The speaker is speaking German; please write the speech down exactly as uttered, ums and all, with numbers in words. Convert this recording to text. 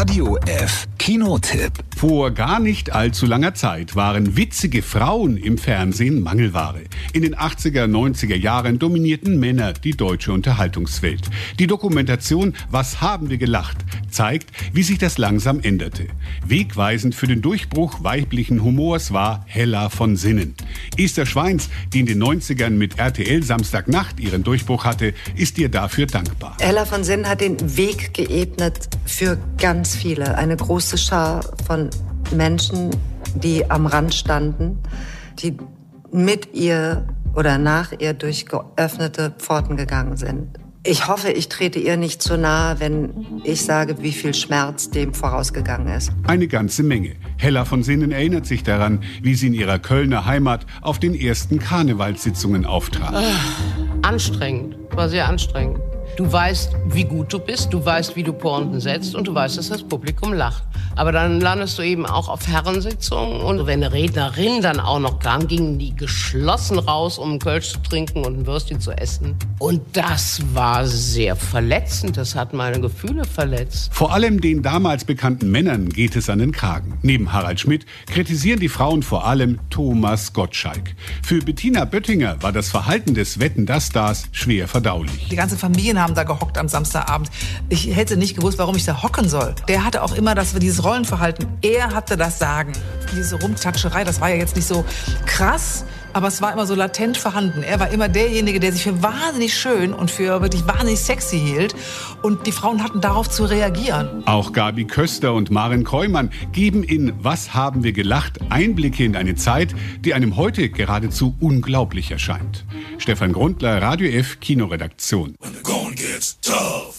Radio F Kinotipp. Vor gar nicht allzu langer Zeit waren witzige Frauen im Fernsehen Mangelware. In den achtziger, neunziger Jahren dominierten Männer die deutsche Unterhaltungswelt. Die Dokumentation Was haben wir gelacht zeigt, wie sich das langsam änderte. Wegweisend für den Durchbruch weiblichen Humors war Hella von Sinnen. Esther Schweins, die in den neunzigern mit R T L Samstagnacht ihren Durchbruch hatte, ist ihr dafür dankbar. Hella von Sinnen hat den Weg geebnet für ganz viele. Eine große Schar von Menschen, die am Rand standen, die mit ihr oder nach ihr durch geöffnete Pforten gegangen sind. Ich hoffe, ich trete ihr nicht zu nahe, wenn ich sage, wie viel Schmerz dem vorausgegangen ist. Eine ganze Menge. Hella von Sinnen erinnert sich daran, wie sie in ihrer Kölner Heimat auf den ersten Karnevalssitzungen auftrat. Äh, anstrengend, war sehr anstrengend. Du weißt, wie gut du bist, du weißt, wie du Pointen setzt und du weißt, dass das Publikum lacht. Aber dann landest du eben auch auf Herrensitzungen und wenn eine Rednerin dann auch noch kam, gingen die geschlossen raus, um einen Kölsch zu trinken und ein Würstchen zu essen. Und das war sehr verletzend, das hat meine Gefühle verletzt. Vor allem den damals bekannten Männern geht es an den Kragen. Neben Harald Schmidt kritisieren die Frauen vor allem Thomas Gottschalk. Für Bettina Böttinger war das Verhalten des Wetten-dass-Stars schwer verdaulich. Die ganze Familie haben da gehockt am Samstagabend. Ich hätte nicht gewusst, warum ich da hocken soll. Der hatte auch immer das, dieses Rollenverhalten. Er hatte das Sagen. Diese Rumtatscherei, das war ja jetzt nicht so krass, aber es war immer so latent vorhanden. Er war immer derjenige, der sich für wahnsinnig schön und für wirklich wahnsinnig sexy hielt. Und die Frauen hatten darauf zu reagieren. Auch Gabi Köster und Maren Kreumann geben in Was haben wir gelacht Einblicke in eine Zeit, die einem heute geradezu unglaublich erscheint. Stefan Grundler, Radio F Kinoredaktion. When the going gets tough.